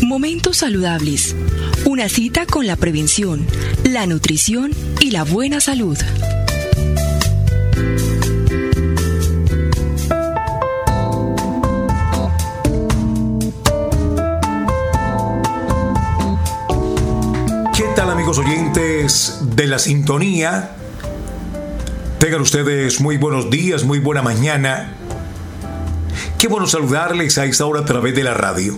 Momentos saludables. Una cita con la prevención, la nutrición y la buena salud. ¿Qué tal, amigos oyentes de la sintonía? Tengan ustedes muy buenos días, muy buena mañana. Qué bueno saludarles a esta hora a través de la radio.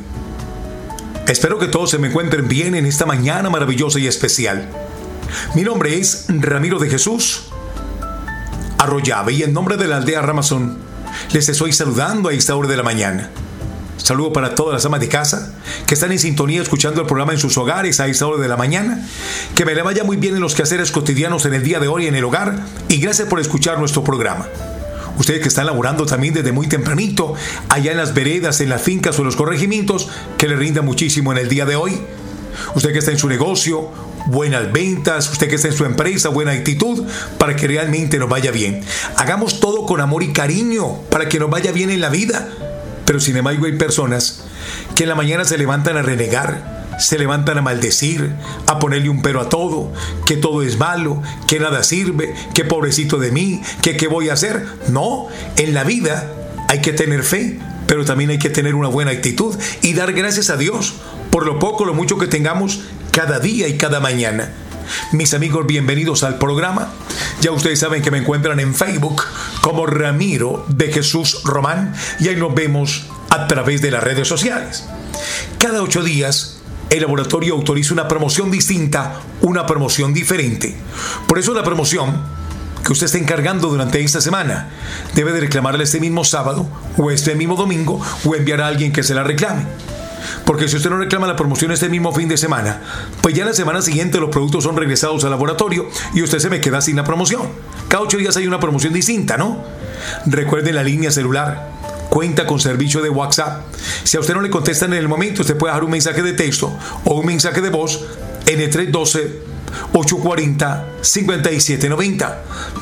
Espero que todos se me encuentren bien en esta mañana maravillosa y especial. Mi nombre es Ramiro de Jesús Arroyave y en nombre de la aldea Ramazón les estoy saludando a esta hora de la mañana. Saludo para todas las amas de casa que están en sintonía escuchando el programa en sus hogares a esta hora de la mañana. Que me le vaya muy bien en los quehaceres cotidianos en el día de hoy en el hogar y gracias por escuchar nuestro programa. Ustedes que están laborando también desde muy tempranito, allá en las veredas, en las fincas o en los corregimientos, que le rinda muchísimo en el día de hoy. Usted que está en su negocio, buenas ventas. Usted que está en su empresa, buena actitud, para que realmente nos vaya bien. Hagamos todo con amor y cariño, para que nos vaya bien en la vida. Pero sin embargo hay personas que en la mañana se levantan a renegar, se levantan a maldecir, a ponerle un pero a todo, que todo es malo, que nada sirve, que pobrecito de mí, que qué voy a hacer. No, en la vida hay que tener fe, pero también hay que tener una buena actitud y dar gracias a Dios por lo poco o lo mucho que tengamos cada día y cada mañana. Mis amigos, bienvenidos al programa. Ya ustedes saben que me encuentran en Facebook como Ramiro de Jesús Román y ahí nos vemos a través de las redes sociales. Cada 8 días el laboratorio autoriza una promoción distinta, una promoción diferente. Por eso la promoción que usted está encargando durante esta semana debe de reclamarla este mismo sábado o este mismo domingo o enviar a alguien que se la reclame. Porque si usted no reclama la promoción este mismo fin de semana, pues ya la semana siguiente los productos son regresados al laboratorio y usted se me queda sin la promoción. Cada 8 días hay una promoción distinta, ¿no? Recuerde la línea celular. Cuenta con servicio de WhatsApp. Si a usted no le contestan en el momento, usted puede dejar un mensaje de texto o un mensaje de voz en el 312-840-5790.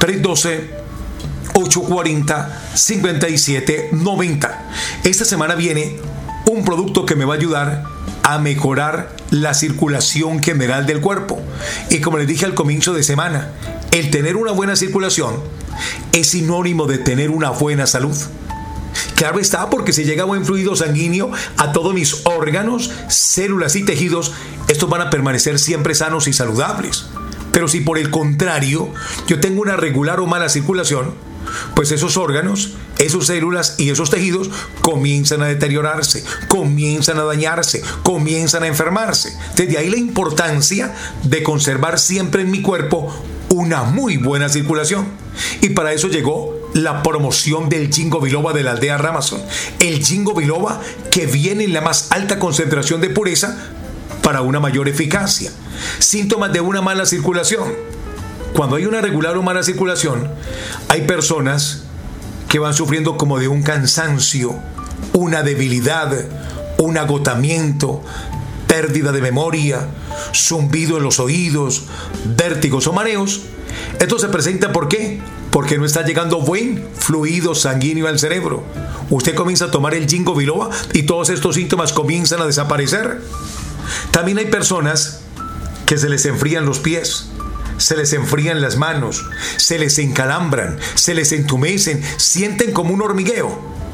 312-840-5790. Esta semana viene un producto que me va a ayudar a mejorar la circulación general del cuerpo. Y como les dije al comienzo de semana, el tener una buena circulación es sinónimo de tener una buena salud. Claro está, porque si llega buen fluido sanguíneo a todos mis órganos, células y tejidos, estos van a permanecer siempre sanos y saludables. Pero si por el contrario yo tengo una regular o mala circulación, pues esos órganos, esas células y esos tejidos comienzan a deteriorarse, comienzan a dañarse, comienzan a enfermarse. Desde ahí la importancia de conservar siempre en mi cuerpo una muy buena circulación. Y para eso llegó la promoción del Ginkgo biloba de la aldea Ramazón. El Ginkgo biloba que viene en la más alta concentración de pureza para una mayor eficacia. Síntomas de una mala circulación. Cuando hay una regular o mala circulación, hay personas que van sufriendo como de un cansancio, una debilidad, un agotamiento, pérdida de memoria, zumbido en los oídos, vértigos o mareos. Esto se presenta ¿por qué? Porque no está llegando buen fluido sanguíneo al cerebro. Usted comienza a tomar el Ginkgo biloba y todos estos síntomas comienzan a desaparecer. También hay personas que se les enfrían los pies, se les enfrían las manos, se les encalambran, se les entumecen, sienten como un hormigueo.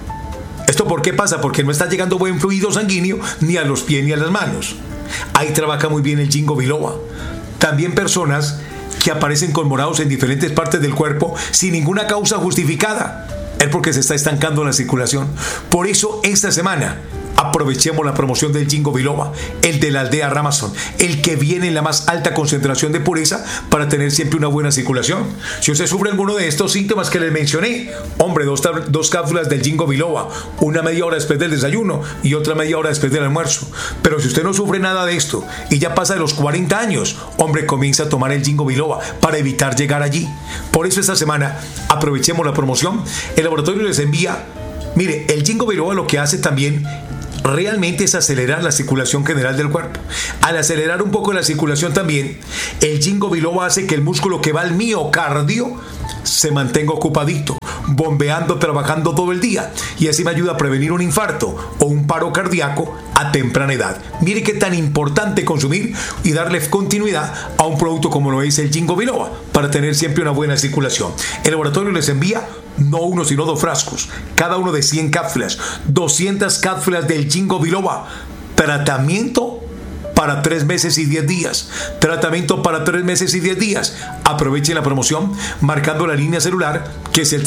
¿Esto por qué pasa? Porque no está llegando buen fluido sanguíneo ni a los pies ni a las manos. Ahí trabaja muy bien el Ginkgo biloba. También personas que aparecen con morados en diferentes partes del cuerpo sin ninguna causa justificada. Es porque se está estancando la circulación. Por eso esta semana aprovechemos la promoción del Ginkgo biloba, el de la aldea Ramazón, el que viene en la más alta concentración de pureza para tener siempre una buena circulación. Si usted sufre alguno de estos síntomas que les mencioné, hombre, dos cápsulas del Ginkgo biloba, una media hora después del desayuno y otra media hora después del almuerzo. Pero si usted no sufre nada de esto y ya pasa de los 40 años, hombre, comienza a tomar el Ginkgo biloba para evitar llegar allí. Por eso esta semana aprovechemos la promoción. El laboratorio les envía, mire, el Ginkgo biloba lo que hace también realmente es acelerar la circulación general del cuerpo. Al acelerar un poco la circulación también, el Ginkgo biloba hace que el músculo que va al miocardio se mantenga ocupadito, bombeando, trabajando todo el día. Y así me ayuda a prevenir un infarto o un paro cardíaco a temprana edad. Mire qué tan importante consumir y darle continuidad a un producto como lo es el Ginkgo biloba para tener siempre una buena circulación. El laboratorio les envía no uno sino 2 frascos, cada uno de 100 cápsulas, 200 cápsulas del Ginkgo biloba. Tratamiento para 3 meses y 10 días. Tratamiento para 3 meses y 10 días. Aprovechen la promoción marcando la línea celular que es el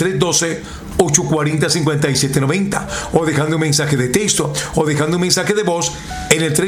312-840-5790 o dejando un mensaje de texto o dejando un mensaje de voz en el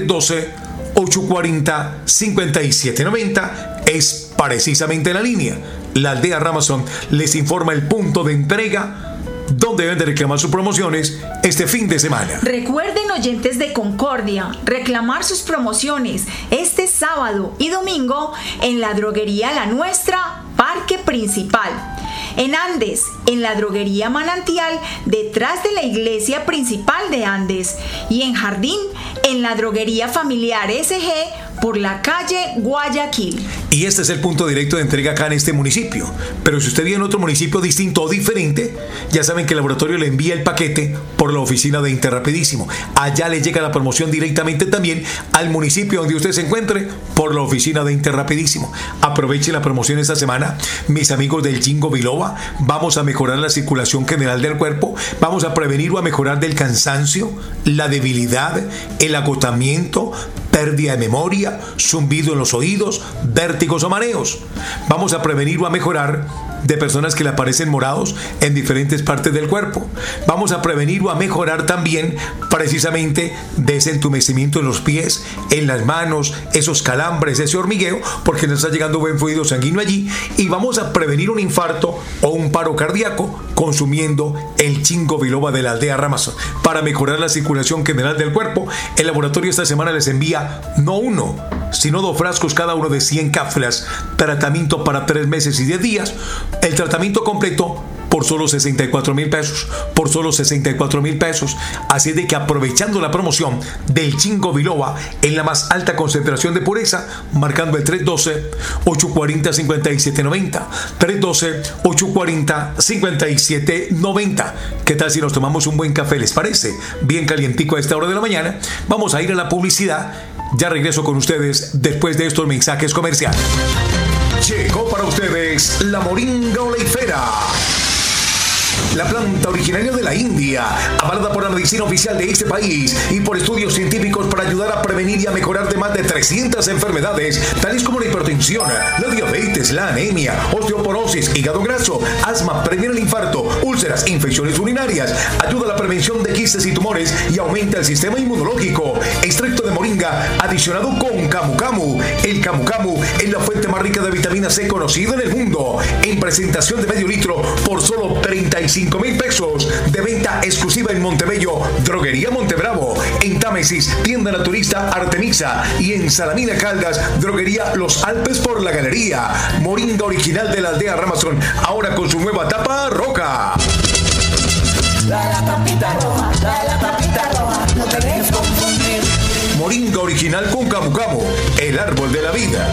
312-840-5790. Es precisamente la línea. La aldea Ramazón les informa el punto de entrega donde deben de reclamar sus promociones este fin de semana. Recuerden, oyentes de Concordia, reclamar sus promociones este sábado y domingo en la droguería La Nuestra, Parque Principal. En Andes, en la droguería Manantial, detrás de la iglesia principal de Andes. Y en Jardín, en la droguería familiar SG, por la calle Guayaquil. Y este es el punto directo de entrega acá en este municipio. Pero si usted vive en otro municipio distinto o diferente, ya saben que el laboratorio le envía el paquete por la oficina de Interrapidísimo. Allá le llega la promoción directamente también al municipio donde usted se encuentre por la oficina de Interrapidísimo. Aprovechen la promoción esta semana, mis amigos del Ginkgo biloba. Vamos a mejorar la circulación general del cuerpo, vamos a prevenir o a mejorar del cansancio, la debilidad, el agotamiento, pérdida de memoria, zumbido en los oídos, vértigos o mareos. Vamos a prevenir o a mejorar de personas que le aparecen morados en diferentes partes del cuerpo. Vamos a prevenir o a mejorar también precisamente de ese entumecimiento en los pies, en las manos, esos calambres, ese hormigueo, porque nos está llegando buen fluido sanguíneo allí. Y vamos a prevenir un infarto o un paro cardíaco consumiendo el Ginkgo biloba de la aldea Ramazón. Para mejorar la circulación general del cuerpo, el laboratorio esta semana les envía no uno, sino 2 frascos, cada uno de 100 cápsulas. Tratamiento para 3 meses y 10 días. El tratamiento completo por solo 64,000 pesos. Por solo 64,000 pesos. Así de que aprovechando la promoción del Ginkgo biloba en la más alta concentración de pureza, marcando el 312-840-5790. 312-840-5790. ¿Qué tal si nos tomamos un buen café? ¿Les parece? Bien calientico a esta hora de la mañana. Vamos a ir a la publicidad. Ya regreso con ustedes después de estos mensajes comerciales. Llegó para ustedes la moringa oleifera. La planta originaria de la India, avalada por la medicina oficial de este país y por estudios científicos para ayudar a prevenir y a mejorar de más de 300 enfermedades, tales como la hipertensión, la diabetes, la anemia, osteoporosis, hígado graso, asma, previene el infarto, úlceras, infecciones urinarias, ayuda a la prevención de quistes y tumores y aumenta el sistema inmunológico. Extracto de moringa adicionado con camu camu. El camu camu es la fuente más rica de vitamina C conocida en el mundo. En presentación de medio litro por solo 35,000 pesos. De venta exclusiva en Montebello, Droguería Montebravo. En Támesis, Tienda Naturista Artemisa. Y en Salamina Caldas, Droguería Los Alpes por la Galería. Moringa original de la aldea Ramazón, ahora con su nueva tapa roja. La tapita roja, la tapita roja, no te dejes confundir. Moringa original con camu camu, el árbol de la vida.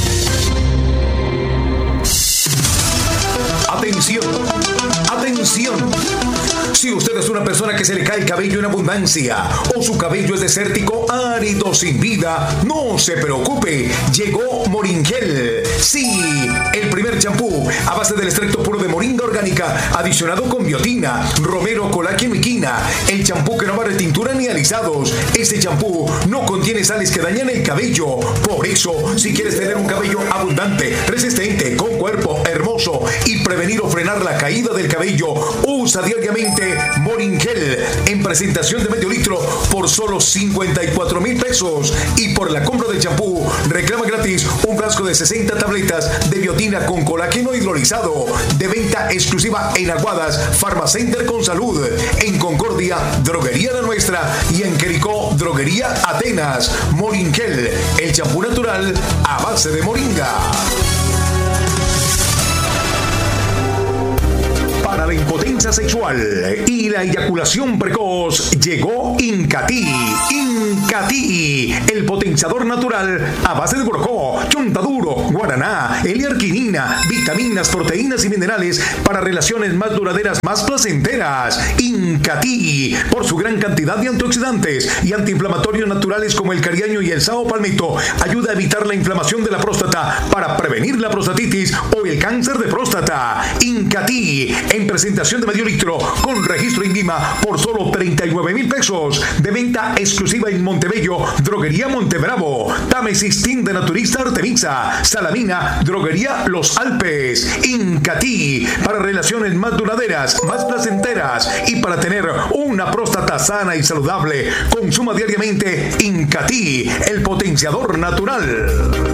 Atención, atención. Si usted es una persona que se le cae el cabello en abundancia o su cabello es desértico, árido, sin vida, no se preocupe. Llegó Moringel. Sí, el primer champú a base del extracto puro de moringa orgánica, adicionado con biotina, romero, colágeno y quina. El champú que no va a retintura ni alisados. Este champú no contiene sales que dañan el cabello. Por eso, si quieres tener un cabello abundante, resistente, con cuerpo hermoso y prevenir o frenar la caída del cabello, usa diariamente Moringel en presentación de medio litro por solo 54,000 pesos. Y por la compra del champú, reclama gratis un frasco de 60 tabletas de biotina con colágeno hidrolizado. De venta exclusiva en Aguadas, Farmacenter con Salud. En Concordia, Droguería La Nuestra. Y en Quericó, Droguería Atenas. Moringel, el champú natural a base de moringa. Para para la impotencia sexual y la eyaculación precoz, llegó Incatí. Incatí, el potenciador natural a base de borocó, chontaduro, guaraná, L-arginina, vitaminas, proteínas y minerales para relaciones más duraderas, más placenteras. Incatí, por su gran cantidad de antioxidantes y antiinflamatorios naturales como el cariaño y el sao palmito, ayuda a evitar la inflamación de la próstata para prevenir la prostatitis o el cáncer de próstata. Incatí, en presentación de medio litro, con registro INVIMA por solo 39,000 pesos. De venta exclusiva en Montebello, Droguería Montebravo, Tamecistin de Naturista Artemisa, Salamina, Droguería Los Alpes. Incatí, para relaciones más duraderas, más placenteras y para tener una próstata sana y saludable. Consuma diariamente Incatí, el potenciador natural.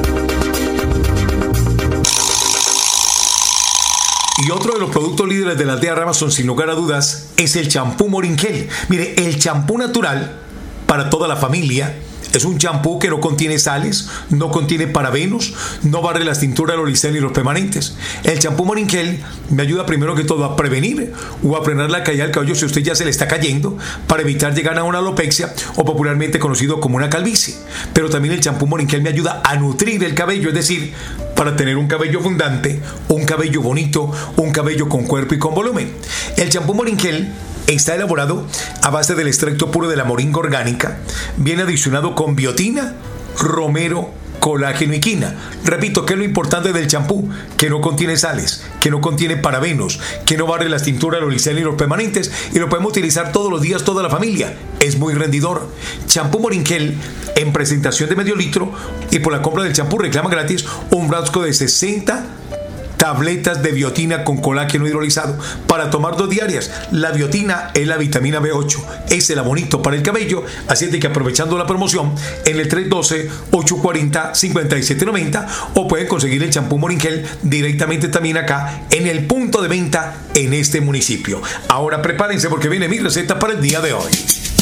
Y otro de los productos líderes de la aldea Ramazón, sin lugar a dudas, es el champú Moringel. Mire, el champú natural para toda la familia. Es un champú que no contiene sales, no contiene parabenos, no barre las tinturas, los listeros y los permanentes. El champú Moringel me ayuda primero que todo a prevenir o a frenar la caída del cabello si usted ya se le está cayendo, para evitar llegar a una alopecia o popularmente conocido como una calvicie. Pero también el champú Moringel me ayuda a nutrir el cabello, es decir, para tener un cabello abundante, un cabello bonito, un cabello con cuerpo y con volumen. El champú Moringel está elaborado a base del extracto puro de la moringa orgánica. Viene adicionado con biotina, romero, colágeno y quina. Repito, ¿qué es lo importante del champú? Que no contiene sales, que no contiene parabenos, que no barre las tinturas, los listeros y los permanentes, y lo podemos utilizar todos los días, toda la familia. Es muy rendidor. Champú Moringel en presentación de medio litro, y por la compra del champú reclama gratis un frasco de 60 tabletas de biotina con colágeno hidrolizado para tomar 2 diarias. La biotina es la vitamina B8, es el abonito para el cabello, así es de que aprovechando la promoción en el 312-840-5790 o pueden conseguir el champú Moringel directamente también acá en el punto de venta en este municipio. Ahora prepárense porque viene mi receta para el día de hoy.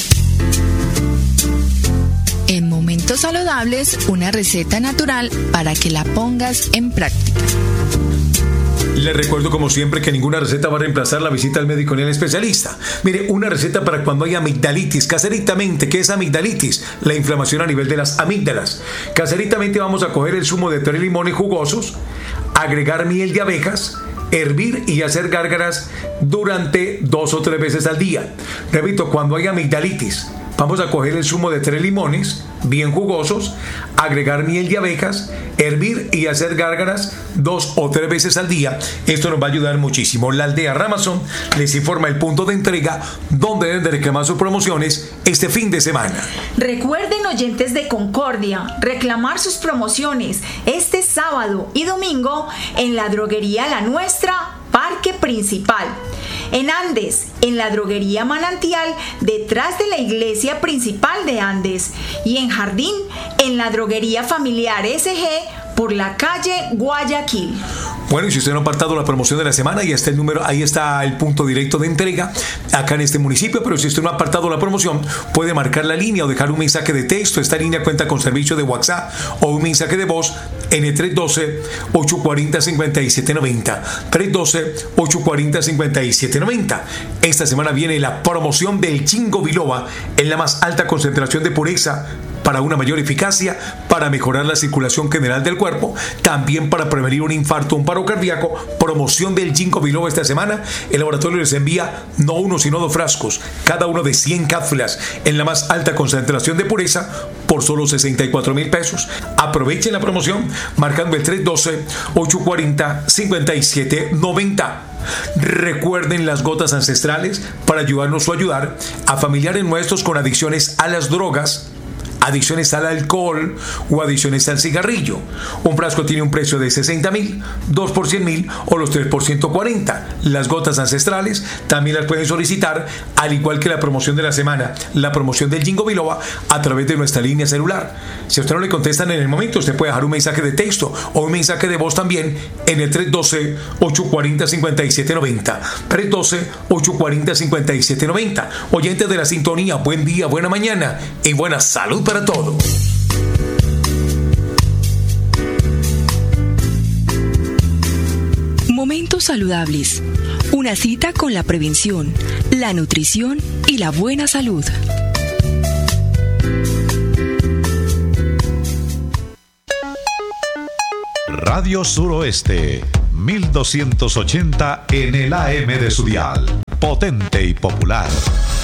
En Momentos Saludables, una receta natural para que la pongas en práctica. Les recuerdo como siempre que ninguna receta va a reemplazar la visita al médico ni al especialista. Mire, una receta para cuando hay amigdalitis, caseritamente. ¿Qué es amigdalitis? La inflamación a nivel de las amígdalas. Caseritamente vamos a coger el zumo de 3 limones jugosos, agregar miel de abejas, hervir y hacer gárgaras durante 2 o 3 veces al día. Repito, cuando hay amigdalitis, vamos a coger el zumo de 3 limones bien jugosos, agregar miel de abejas, hervir y hacer gárgaras 2 o 3 veces al día. Esto nos va a ayudar muchísimo. La aldea Ramazón les informa el punto de entrega donde deben de reclamar sus promociones este fin de semana. Recuerden, oyentes de Concordia, reclamar sus promociones este sábado y domingo en la droguería La Nuestra, Parque Principal. En Andes, en la droguería Manantial, detrás de la iglesia principal de Andes. Y en Jardín, en la droguería familiar SG, por la calle Guayaquil. Bueno, y si usted no ha apartado la promoción de la semana, ahí está el número, ahí está el punto directo de entrega acá en este municipio. Pero si usted no ha apartado la promoción, puede marcar la línea o dejar un mensaje de texto. Esta línea cuenta con servicio de WhatsApp o un mensaje de voz en el 312-840-5790. 312-840-5790. Esta semana viene la promoción del Ginkgo biloba en la más alta concentración de pureza para una mayor eficacia, para mejorar la circulación general del cuerpo, también para prevenir un infarto o un paro cardíaco. Promoción del Ginkgo biloba esta semana. El laboratorio les envía no 1 sino 2 frascos, cada uno de 100 cápsulas en la más alta concentración de pureza por solo 64,000 pesos. Aprovechen la promoción marcando el 312-840-5790. Recuerden las gotas ancestrales para ayudarnos o ayudar a familiares nuestros con adicciones a las drogas, adicciones al alcohol o adicciones al cigarrillo. Un frasco tiene un precio de 60,000, 2 por 100,000 o los 3 por 140. Las gotas ancestrales también las pueden solicitar, al igual que la promoción de la semana, la promoción del Ginkgo biloba, a través de nuestra línea celular. Si a usted no le contestan en el momento, usted puede dejar un mensaje de texto o un mensaje de voz también en el 312-840-5790. 312-840-5790. Oyentes de la sintonía, buen día, buena mañana y buena salud para todos. Momentos Saludables, Una cita con la prevención, la nutrición y la buena salud. Radio Suroeste, 1280 en el AM de su dial. Potente y popular.